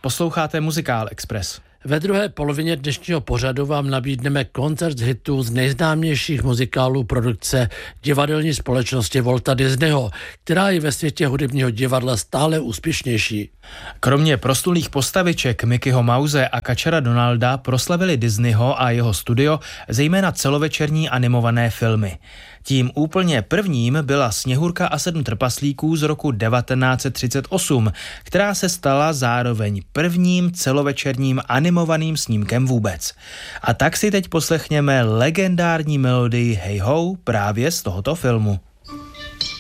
Posloucháte Muzikál Express. Ve druhé polovině dnešního pořadu vám nabídneme koncert hitů z nejznámějších muzikálů produkce divadelní společnosti Walta Disneyho, která je ve světě hudebního divadla stále úspěšnější. Kromě proslulých postaviček Mickeyho Mouse a kačera Donalda proslavili Disneyho a jeho studio zejména celovečerní animované filmy. Tím úplně prvním byla Sněhurka a 7 trpaslíků z roku 1938, která se stala zároveň prvním celovečerním animovaným snímkem vůbec. A tak si teď poslechněme legendární melodii Hey Ho právě z tohoto filmu.